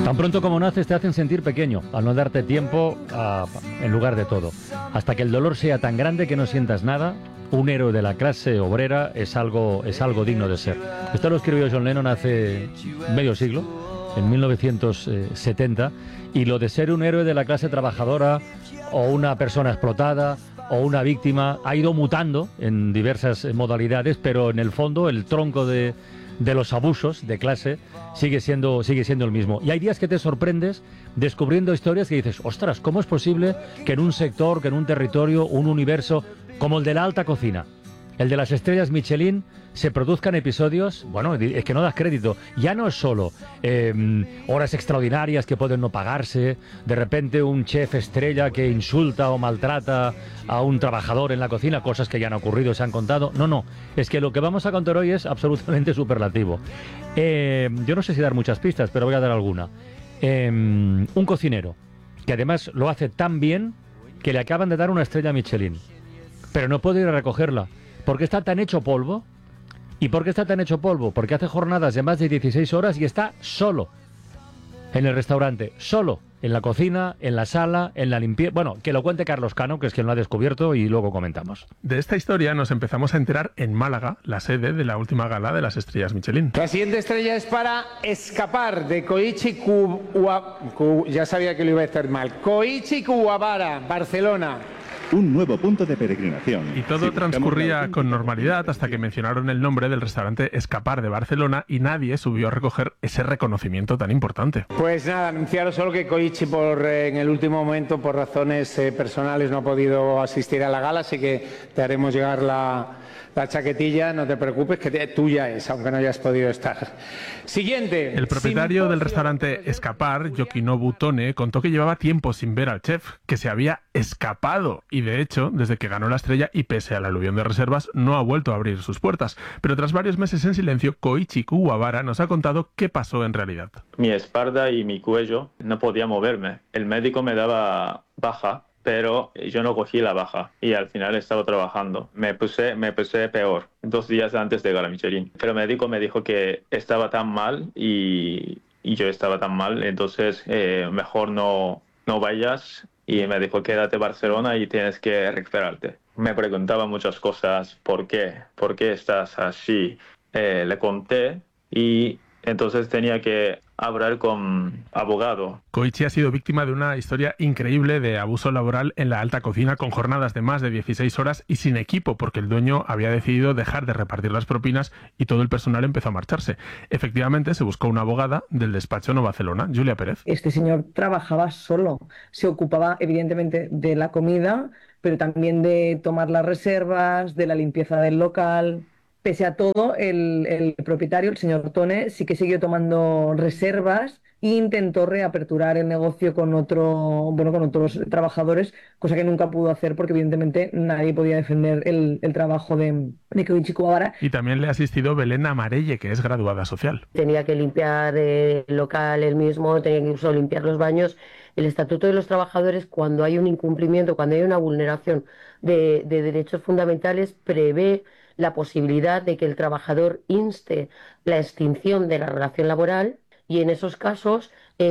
Tan pronto como naces te hacen sentir pequeño, al no darte tiempo en lugar de todo. Hasta que el dolor sea tan grande que no sientas nada, un héroe de la clase obrera es algo digno de ser. Esto lo escribió John Lennon hace medio siglo, en 1970, y lo de ser un héroe de la clase trabajadora o una persona explotada o una víctima ha ido mutando en diversas modalidades, pero en el fondo el tronco de los abusos de clase sigue siendo el mismo. Y hay días que te sorprendes descubriendo historias que dices, ostras, ¿cómo es posible que en un sector, que en un territorio, un universo como el de la alta cocina, el de las estrellas Michelin, se produzcan episodios, bueno, es que no das crédito. Ya no es solo horas extraordinarias que pueden no pagarse, de repente un chef estrella que insulta o maltrata a un trabajador en la cocina, cosas que ya han ocurrido y se han contado. No, es que lo que vamos a contar hoy es absolutamente superlativo. Yo no sé si dar muchas pistas, pero voy a dar alguna. Un cocinero, que además lo hace tan bien que le acaban de dar una estrella Michelin, pero no puede ir a recogerla, porque está tan hecho polvo. ¿Y por qué está tan hecho polvo? Porque hace jornadas de más de 16 horas y está solo en el restaurante, solo en la cocina, en la sala, en la limpieza. Bueno, que lo cuente Carlos Cano, que es quien lo ha descubierto, y luego comentamos. De esta historia nos empezamos a enterar en Málaga, la sede de la última gala de las estrellas Michelin. La siguiente estrella es para Escapar, de Koichi ya sabía que lo iba a hacer mal. Koichi Kuwabara, Barcelona. Un nuevo punto de peregrinación. Y todo transcurría con normalidad hasta que mencionaron el nombre del restaurante Escapar de Barcelona y nadie subió a recoger ese reconocimiento tan importante. Pues nada, anunciaros solo que Koichi en el último momento, por razones personales, no ha podido asistir a la gala, así que te haremos llegar la chaquetilla, no te preocupes, que tuya es, aunque no hayas podido estar. Siguiente. El propietario del restaurante Escapar, Yokinobu Tone, contó que llevaba tiempo sin ver al chef, que se había escapado y de hecho, desde que ganó la estrella y pese al aluvión de reservas, no ha vuelto a abrir sus puertas. Pero tras varios meses en silencio, Koichi Kuwabara nos ha contado qué pasó en realidad. Mi espalda y mi cuello no podía moverme. El médico me daba baja, pero yo no cogí la baja y al final estaba trabajando. Me puse peor 2 días antes de Gala Michelin. Pero el médico me dijo que estaba tan mal y yo estaba tan mal, entonces mejor no vayas, y me dijo quédate en Barcelona y tienes que recuperarte. Me preguntaba muchas cosas, ¿por qué? ¿Por qué estás así? Le conté y entonces tenía que hablar con abogado. Koichi ha sido víctima de una historia increíble de abuso laboral en la alta cocina, con jornadas de más de 16 horas y sin equipo, porque el dueño había decidido dejar de repartir las propinas y todo el personal empezó a marcharse. Efectivamente, se buscó una abogada del despacho Nova Barcelona, Julia Pérez. Este señor trabajaba solo, se ocupaba evidentemente de la comida, pero también de tomar las reservas, de la limpieza del local. Pese a todo, el propietario, el señor Tone, sí que siguió tomando reservas e intentó reaperturar el negocio con otros trabajadores, cosa que nunca pudo hacer porque evidentemente nadie podía defender el trabajo de Koichi Kuwabara. Y también le ha asistido Belén Amarelle, que es graduada social. Tenía que limpiar el local él mismo, tenía que incluso limpiar los baños. El Estatuto de los Trabajadores, cuando hay un incumplimiento, cuando hay una vulneración de derechos fundamentales, prevé la posibilidad de que el trabajador inste la extinción de la relación laboral y en esos casos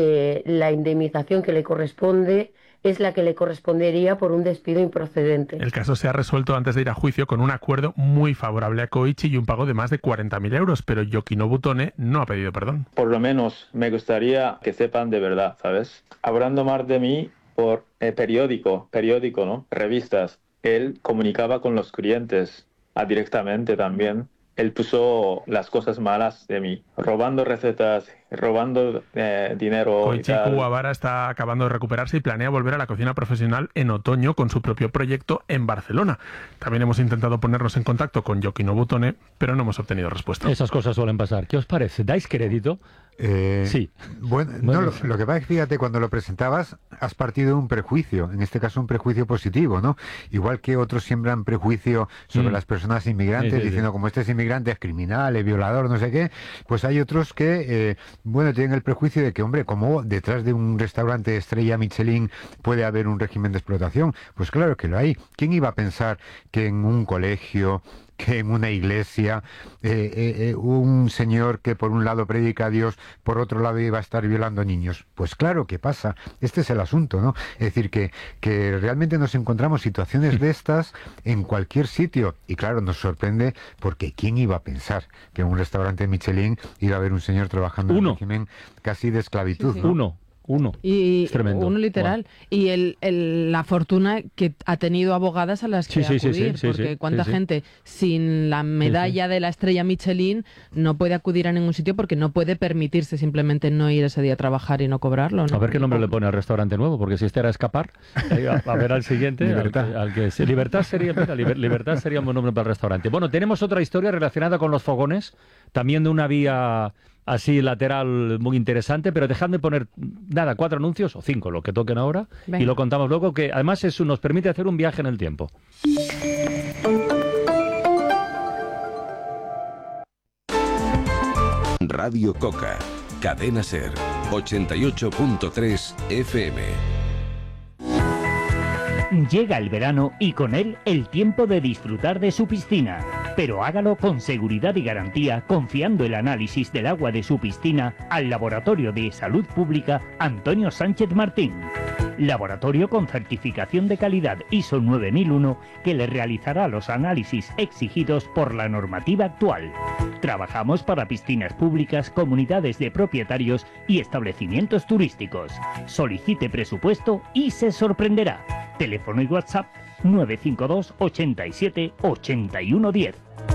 la indemnización que le corresponde es la que le correspondería por un despido improcedente. El caso se ha resuelto antes de ir a juicio con un acuerdo muy favorable a Koichi y un pago de más de 40.000 euros, pero Yokinobu Tone no ha pedido perdón. Por lo menos me gustaría que sepan de verdad, ¿sabes? Hablando más de mí por periódico, ¿no? Revistas. Él comunicaba con los clientes directamente también. Él puso las cosas malas de mí, robando recetas, robando dinero. Koichi Kuwabara está acabando de recuperarse y planea volver a la cocina profesional en otoño con su propio proyecto en Barcelona. También hemos intentado ponernos en contacto con Yokinobu Tone, pero no hemos obtenido respuesta. Esas cosas suelen pasar. ¿Qué os parece? ¿Dais crédito? Sí. Bueno, no, lo que pasa es que, fíjate, cuando lo presentabas has partido de un prejuicio, en este caso un prejuicio positivo, ¿no? Igual que otros siembran prejuicio sobre las personas inmigrantes, diciendo como este es inmigrante, es criminal, es violador, no sé qué, pues hay otros que, tienen el prejuicio de que, hombre, como detrás de un restaurante estrella Michelin puede haber un régimen de explotación. Pues claro que lo hay. ¿Quién iba a pensar que en un colegio, que en una iglesia un señor que por un lado predica a Dios, por otro lado iba a estar violando niños? Pues claro que pasa. Este es el asunto, ¿no? Es decir, que realmente nos encontramos situaciones de estas en cualquier sitio. Y claro, nos sorprende porque ¿quién iba a pensar que en un restaurante Michelin iba a haber un señor trabajando en régimen casi de esclavitud? Sí, sí. ¿no? Uno. Y es tremendo. Uno literal. Bueno. Y la fortuna que ha tenido abogadas a las que acudir, porque cuánta gente sin la medalla de la estrella Michelin no puede acudir a ningún sitio porque no puede permitirse simplemente no ir ese día a trabajar y no cobrarlo, ¿no? A ver qué nombre le pone al restaurante nuevo, porque si este era Escapar, a ver al siguiente. Libertad sería un buen nombre para el restaurante. Bueno, tenemos otra historia relacionada con los fogones, también de una vía así lateral muy interesante, pero dejadme poner, 4 anuncios, o 5, lo que toquen ahora, y lo contamos luego, que además eso nos permite hacer un viaje en el tiempo. Radio Coca, Cadena Ser, 88.3 FM. Llega el verano y con él el tiempo de disfrutar de su piscina. Pero hágalo con seguridad y garantía, confiando el análisis del agua de su piscina al Laboratorio de Salud Pública Antonio Sánchez Martín. Laboratorio con certificación de calidad ISO 9001 que le realizará los análisis exigidos por la normativa actual. Trabajamos para piscinas públicas, comunidades de propietarios y establecimientos turísticos. Solicite presupuesto y se sorprenderá. Teléfono y WhatsApp 952 87 81 10.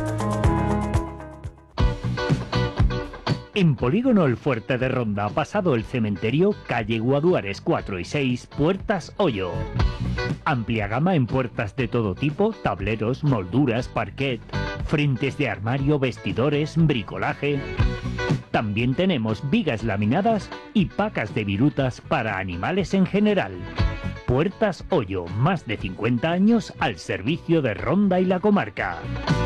En Polígono El Fuerte de Ronda, pasado el cementerio, calle Guaduares 4 y 6, Puertas Hoyo. Amplia gama en puertas de todo tipo, tableros, molduras, parquet, frentes de armario, vestidores, bricolaje. También tenemos vigas laminadas y pacas de virutas para animales en general. Puertas Hoyo, más de 50 años al servicio de Ronda y la comarca.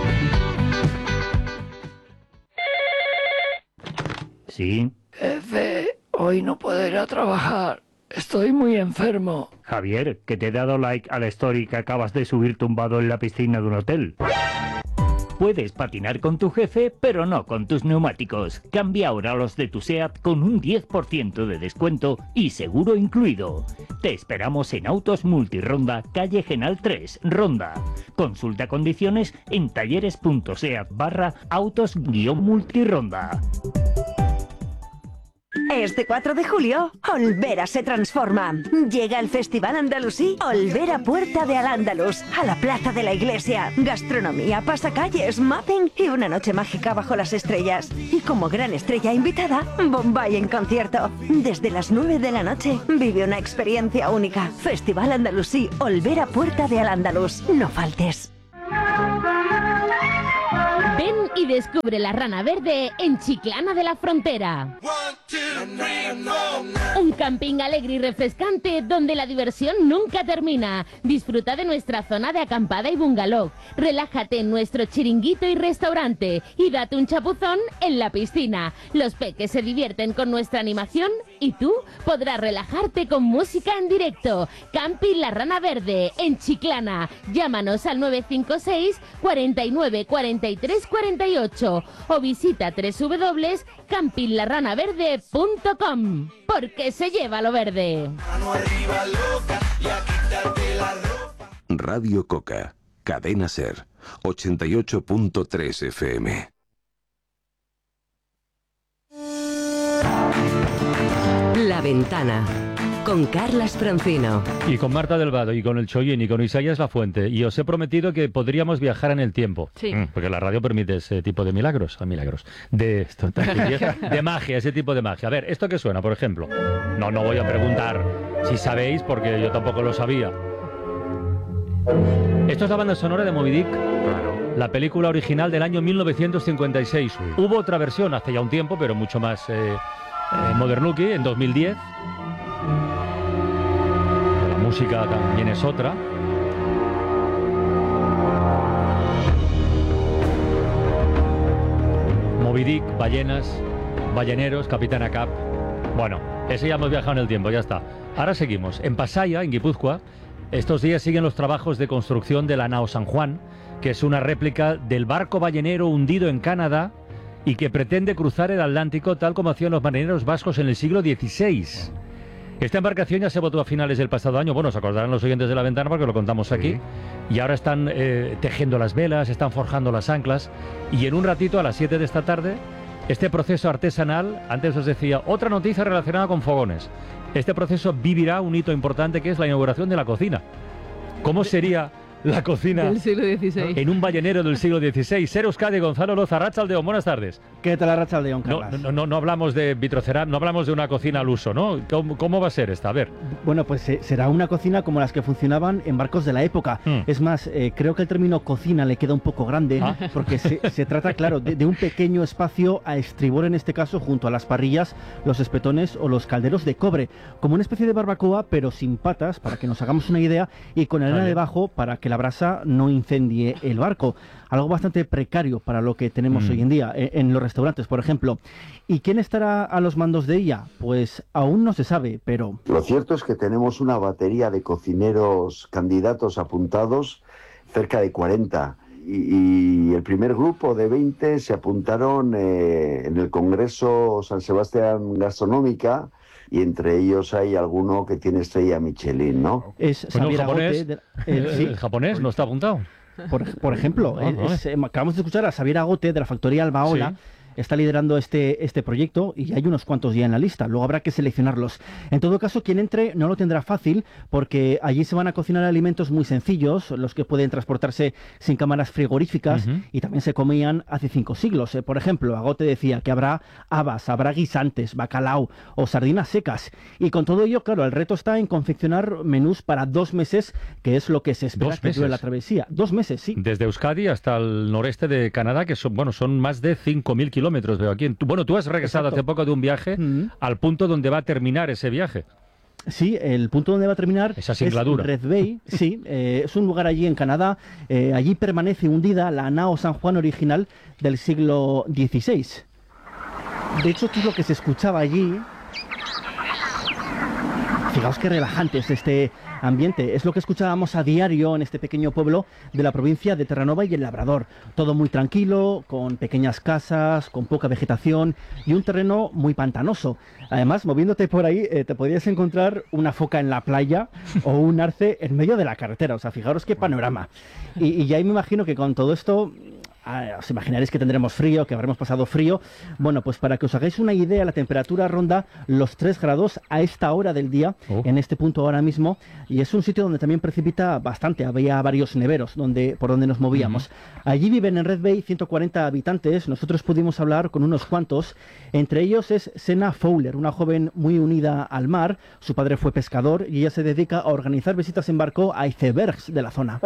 ¿Sí? Jefe, hoy no puedo ir a trabajar. Estoy muy enfermo. Javier, que te he dado like a la story que acabas de subir tumbado en la piscina de un hotel. Puedes patinar con tu jefe, pero no con tus neumáticos. Cambia ahora los de tu SEAT con un 10% de descuento y seguro incluido. Te esperamos en Autos Multironda, calle Genal 3, Ronda. Consulta condiciones en talleres.seat/autos-multironda. Este 4 de julio, Olvera se transforma. Llega el Festival Andalusí Olvera Puerta de Al-Ándalus, a la Plaza de la Iglesia. Gastronomía, pasacalles, mapping y una noche mágica bajo las estrellas. Y como gran estrella invitada, Bombay en concierto. Desde las 9 de la noche, vive una experiencia única. Festival Andalusí Olvera Puerta de Al-Ándalus. No faltes. Ven y descubre la Rana Verde en Chiclana de la Frontera. Un camping alegre y refrescante donde la diversión nunca termina. Disfruta de nuestra zona de acampada y bungalow. Relájate en nuestro chiringuito y restaurante y date un chapuzón en la piscina. Los peques se divierten con nuestra animación y tú podrás relajarte con música en directo. Camping La Rana Verde en Chiclana. Llámanos al 956 49 43 48 o visita www.campinglarranaverde.com, porque se lleva lo verde. Radio Coca, Cadena Ser, 88.3 FM. La Ventana, con Carlas Francino. Y con Marta del Vado, y con el Chollín, y con Isaías Lafuente. Y os he prometido que podríamos viajar en el tiempo. Sí. Porque la radio permite ese tipo de milagros. De magia, ese tipo de magia. A ver, ¿esto qué suena, por ejemplo? No voy a preguntar si sabéis, porque yo tampoco lo sabía. Esto es la banda sonora de Moby Dick. La película original del año 1956. Hubo otra versión hace ya un tiempo, pero mucho más modernuki, en 2010. La música también es otra. Moby Dick, ballenas, balleneros, Capitán Ahab. Bueno, ese ya hemos viajado en el tiempo, ya está. Ahora seguimos. En Pasaia, en Guipúzcoa, Estos días siguen los trabajos de construcción de la nao San Juan, que es una réplica del barco ballenero hundido en Canadá y que pretende cruzar el Atlántico tal como hacían los marineros vascos en el siglo XVI. Esta embarcación ya se votó a finales del pasado año. Bueno, se acordarán los oyentes de La Ventana porque lo contamos aquí. Y ahora están tejiendo las velas, están forjando las anclas. Y en un ratito, a las 7 de esta tarde, este proceso artesanal, antes os decía, otra noticia relacionada con fogones. Este proceso vivirá un hito importante que es la inauguración de la cocina. ¿Cómo sería la cocina del siglo XVI en un ballenero del siglo XVI? Ser Euskadi, Gonzalo Loza, Arratsaldeon, buenas tardes. ¿Qué tal, Arratsaldeon, Carlas? No hablamos de vitrocerámica, no hablamos de una cocina al uso, ¿no? ¿Cómo va a ser esta? A ver. Bueno, pues será una cocina como las que funcionaban en barcos de la época. Es más, creo que el término cocina le queda un poco grande, porque se trata, claro, de un pequeño espacio a estribor, en este caso, junto a las parrillas, los espetones o los calderos de cobre, como una especie de barbacoa, pero sin patas, para que nos hagamos una idea, y con arena debajo para que la brasa no incendie el barco. Algo bastante precario para lo que tenemos hoy en día en los restaurantes, por ejemplo. ¿Y quién estará a los mandos de ella? Pues aún no se sabe, pero... Lo cierto es que tenemos una batería de cocineros candidatos apuntados, cerca de 40. Y el primer grupo de 20 se apuntaron en el Congreso San Sebastián Gastronómica, y entre ellos hay alguno que tiene estrella Michelin, ¿no? Es Xavier Agote. ¿El japonés no está apuntado? Por ejemplo, acabamos de escuchar a Xavier Agote de la factoría Albaola. Sí. Está liderando este proyecto y hay unos cuantos ya en la lista, luego habrá que seleccionarlos. En todo caso, quien entre no lo tendrá fácil porque allí se van a cocinar alimentos muy sencillos, los que pueden transportarse sin cámaras frigoríficas y también se comían hace 5 siglos. Por ejemplo, Agote decía que habrá habas, habrá guisantes, bacalao o sardinas secas. Y con todo ello, claro, el reto está en confeccionar menús para 2 meses, que es lo que se espera que dure la travesía. 2 meses, sí. Desde Euskadi hasta el noreste de Canadá, que son más de 5.000 kilómetros, veo aquí. Tú has regresado hace poco de un viaje al punto donde va a terminar ese viaje. Sí, el punto donde va a terminar esa singladura. Es Red Bay, sí, es un lugar allí en Canadá. Allí permanece hundida la nao San Juan original del siglo XVI. De hecho, esto es lo que se escuchaba allí. Fijaos qué relajante es este ambiente. Es lo que escuchábamos a diario en este pequeño pueblo de la provincia de Terranova y el Labrador. Todo muy tranquilo, con pequeñas casas, con poca vegetación y un terreno muy pantanoso. Además, moviéndote por ahí, te podrías encontrar una foca en la playa o un arce en medio de la carretera. O sea, fijaros qué panorama. Y ya me imagino que con todo esto... os imaginaréis que tendremos frío, que habremos pasado frío. Bueno, pues para que os hagáis una idea, la temperatura ronda los 3 grados a esta hora del día, en este punto ahora mismo, y es un sitio donde también precipita bastante. Había varios neveros por donde nos movíamos. Allí viven en Red Bay 140 habitantes. Nosotros pudimos hablar con unos cuantos. Entre ellos es Sena Fowler, una joven muy unida al mar. Su padre fue pescador y ella se dedica a organizar visitas en barco a icebergs de la zona.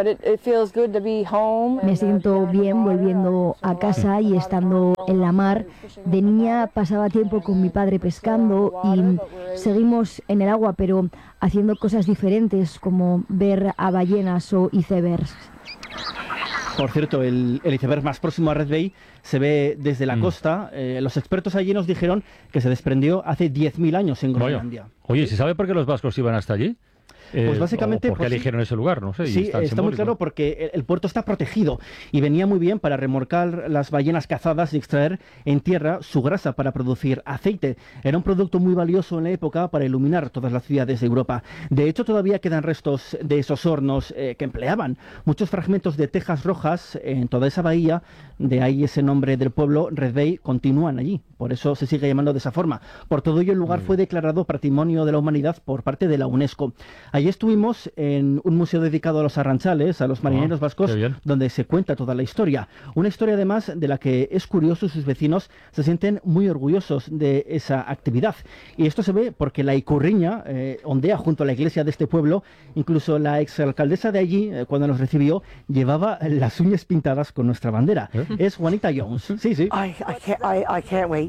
Me siento bien volviendo a casa y estando en la mar. De niña pasaba tiempo con mi padre pescando y seguimos en el agua, pero haciendo cosas diferentes como ver a ballenas o icebergs. Por cierto, el iceberg más próximo a Red Bay se ve desde la costa. Los expertos allí nos dijeron que se desprendió hace 10.000 años en Groenlandia. Oye, ¿se sabe por qué los vascos iban hasta allí? Pues básicamente... ¿Por qué eligieron ese lugar? No sé. Sí, está muy claro porque el puerto está protegido y venía muy bien para remolcar las ballenas cazadas y extraer en tierra su grasa para producir aceite. Era un producto muy valioso en la época para iluminar todas las ciudades de Europa. De hecho, todavía quedan restos de esos hornos que empleaban. Muchos fragmentos de tejas rojas en toda esa bahía, de ahí ese nombre del pueblo, Red Bay, continúan allí. Por eso se sigue llamando de esa forma. Por todo ello, el lugar fue declarado Patrimonio de la Humanidad por parte de la UNESCO. Allí estuvimos en un museo dedicado a los arranchales, a los marineros vascos, donde se cuenta toda la historia. Una historia, además, de la que es curioso, sus vecinos se sienten muy orgullosos de esa actividad. Y esto se ve porque la Icurriña ondea junto a la iglesia de este pueblo. Incluso la exalcaldesa de allí, cuando nos recibió, llevaba las uñas pintadas con nuestra bandera. Es Juanita Jones. Sí, sí.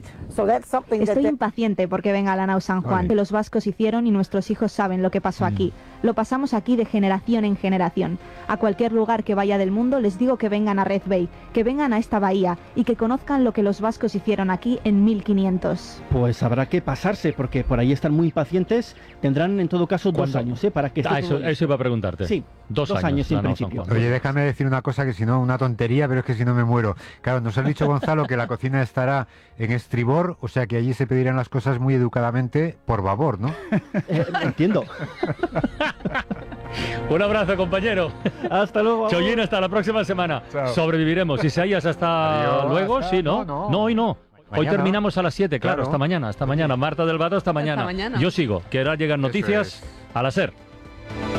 Estoy impaciente porque venga la nao San Juan, que los vascos hicieron y nuestros hijos saben lo que pasó aquí. Lo pasamos aquí de generación en generación. A cualquier lugar que vaya del mundo les digo que vengan a Red Bay, que vengan a esta bahía y que conozcan lo que los vascos hicieron aquí en 1500. Pues habrá que pasarse, porque por ahí están muy impacientes. Tendrán en todo caso 2 años, para que... Eso iba a preguntarte. Sí, 2 años en principio. Oye, déjame decir una cosa que si no, una tontería, pero es que si no me muero. Claro, nos ha dicho Gonzalo que la cocina estará en estribor, o sea que allí se pedirán las cosas muy educadamente por babor, ¿no? Entiendo. Un abrazo, compañero. Hasta luego. Chollín, hasta la próxima semana. Chao. Sobreviviremos. Isaías, hasta luego. Hasta... Sí, ¿no? No, hoy no. Hoy Mañana. terminamos a las 7, claro. Hasta mañana. Marta del Vado, hasta mañana. mañana. Yo sigo, que ahora llegan noticias a la SER.